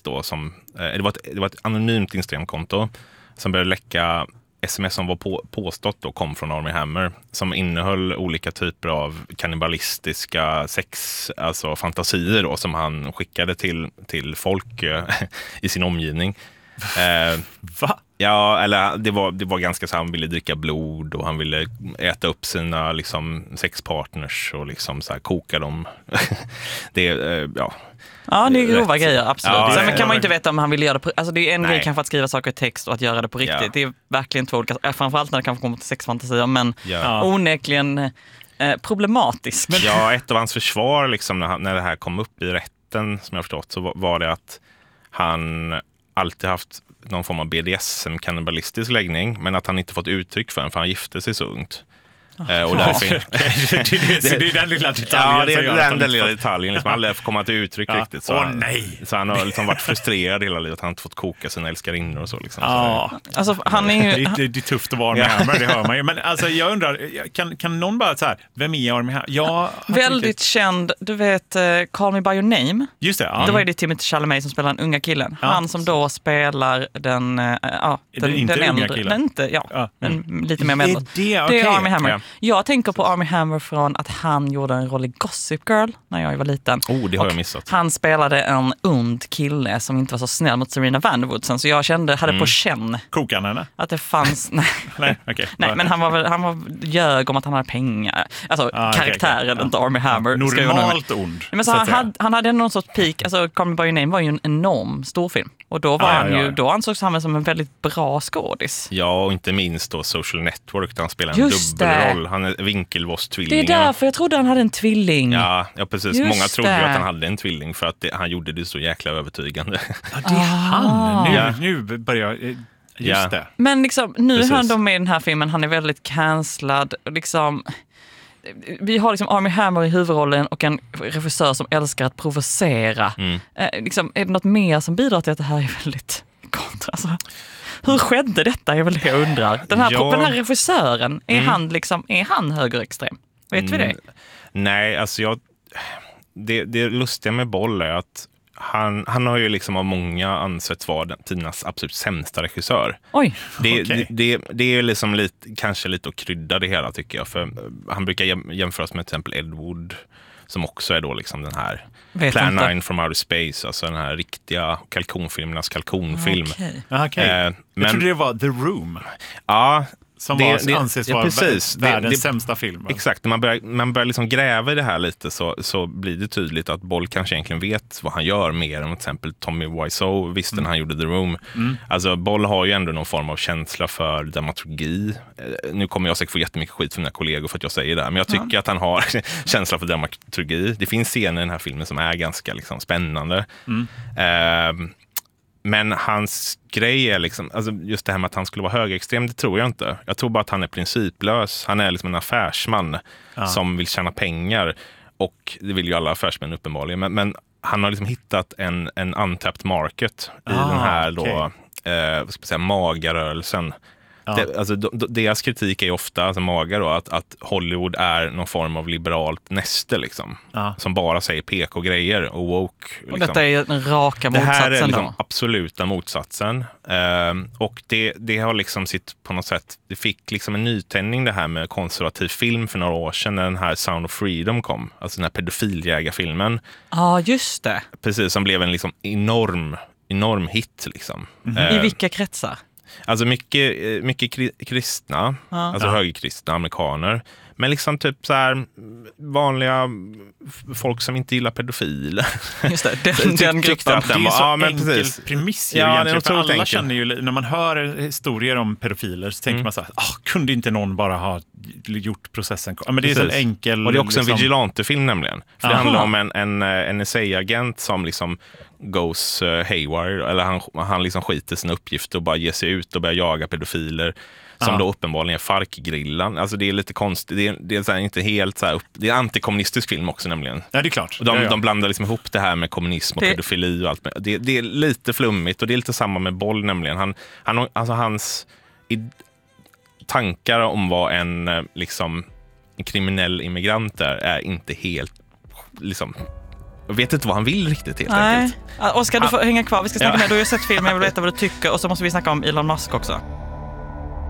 sms då som, det var ett anonymt Instagramkonto som började läcka sms som var påstått då kom från Armie Hammer, som innehöll olika typer av kannibalistiska alltså fantasier då, som han skickade till folk i sin omgivning. Va? Ja, eller det var ganska så, han ville dricka blod och han ville äta upp sina liksom sexpartners och liksom så här koka dem. Det ja. Ja, det är grova grejer, absolut. Ja, Sen kan man inte veta om han vill göra det alltså det är en Nej. grej kanske att skriva saker i text och att göra det på riktigt. Ja. Det är verkligen två olika, framförallt när det kanske kommer till sexfantasier, men Ja. onekligen problematisk. Men, ja, ett av hans försvar liksom, när det här kom upp i rätten, som jag förstått, så var det att han alltid haft någon form av BDSM-kannibalistisk läggning, men att han inte fått uttryck för den, för han gifte sig så ungt. Och därför... det är den lilla detaljen. Ja, det är den lilla detaljen. Liksom, aldrig får komma till uttryck riktigt. Så, nej! Så han har liksom varit frustrerad hela livet. Han har inte fått koka sina älskarinnor och så. Liksom. Ja. Alltså, han är ju... Det är tufft att vara Armie Hammer, det hör man ju. Men alltså, jag undrar, kan någon bara så här, vem är Armie Hammer? Väldigt känd, du vet Call Me By Your Name. Just det, ja. Då var det Timothée Chalamet som spelar den unga killen. Ja. Han som då spelar den unga killen? Den lite mer medelålders. Det är Det är Armie Hammer. Ja. Jag tänker på Armie Hammer från att han gjorde en roll i Gossip Girl när jag var liten. Det har jag missat. Han spelade en und kille som inte var så snäll mot Serena Van der Woodsen, så jag hade på känn Kokade henne? att det fanns... Nej, okej. Nej, men han var ljög om att han hade pengar. Alltså karaktären, inte Armie Hammer. Normalt ond. Men så han hade någon sorts peak. Alltså Call Me By Your Name var ju en enorm storfilm. Och då var då ansågs han som en väldigt bra skådis. Ja, och inte minst då Social Network, där han spelar en Just dubbelroll. Han är Winklevoss-tvillingen. Det är därför jag trodde han hade en tvilling. Ja, precis. Just Många trodde ju det. att han hade en tvilling för att han gjorde det så jäkla övertygande. Ja, det är han. Nu börjar jag... Just det. Men liksom, nu Precis. är han då med i den här filmen. Han är väldigt cancellad. Liksom, vi har liksom Armie Hammer i huvudrollen och en regissör som älskar att provocera. Liksom, är det något mer som bidrar till att det här är väldigt kontra? Alltså, hur skedde detta? Är väl det jag undrar. Den här regissören, är han högerextrem? Vet vi det? Nej, alltså det lustiga med Boll är att han har ju liksom av många ansetts vara tidernas absolut sämsta regissör. Oj. Det är liksom kanske lite att krydda det hela, tycker jag. För han brukar jämföras med till exempel Ed Wood, som också är då liksom den här Plan 9 from Outer Space, alltså den här riktiga kalkonfilmernas kalkonfilm. Okay. Jag trodde det var The Room. Ja, som anses vara världens sämsta film. Exakt, när man börjar liksom gräva i det här lite så blir det tydligt att Boll kanske egentligen vet vad han gör mer än till exempel Tommy Wiseau visste när han gjorde The Room. Alltså Boll har ju ändå någon form av känsla för dramaturgi. Nu kommer jag säkert få jättemycket skit för mina kollegor för att jag säger det här, men jag tycker att han har känsla för dramaturgi. Det finns scener i den här filmen som är ganska liksom spännande. Men hans grej är liksom, alltså just det här med att han skulle vara högerextrem, det tror jag inte. Jag tror bara att han är principlös. Han är liksom en affärsman som vill tjäna pengar. Och det vill ju alla affärsmän uppenbarligen. Men han har liksom hittat en untapped market i den här då, vad ska man säga, magarörelsen. Alltså, deras kritik är ju ofta, alltså Maga då, att Hollywood är någon form av liberalt näste liksom, som bara säger PK-grejer och woke. Liksom. Och detta är den raka motsatsen. Det här är liksom då. absoluta motsatsen. Och det har liksom sitt på något sätt, det fick liksom en nytändning det här med konservativ film för några år sedan när den här Sound of Freedom kom. Alltså den här pedofiljägarfilmen. Ja, just det. Precis, som blev en liksom enorm hit liksom. I vilka kretsar? Alltså mycket kristna, alltså högerkristna amerikaner. Men liksom typ så här vanliga folk som inte gillar pedofiler. Just det, den gruppen. Det är så enkel premiss ju egentligen. För alla känner ju, när man hör historier om pedofiler så tänker man så här, kunde inte någon bara ha gjort processen? Men det är så enkel... Och det är också en vigilantefilm nämligen. För det handlar om en NSA-agent som liksom goes haywire, eller han liksom skiter sin uppgift och bara ger sig ut och börjar jaga pedofiler. Som då uppenbarligen är Farc-grillan. Alltså det är lite konstigt. Det är så här inte helt så här det är antikommunistisk film också nämligen. Ja, det är klart. Och de blandar liksom ihop det här med kommunism och pedofili och allt. Det är lite flummigt och det är lite samma med Boll nämligen. Hans tankar om vad en kriminell immigrant är inte helt liksom Jag vet inte vad han vill riktigt helt enkelt. Oskar, du får hänga kvar. Vi ska snacka med. Du har ju sett filmen, jag vill veta vad du tycker. Och så måste vi snacka om Elon Musk också.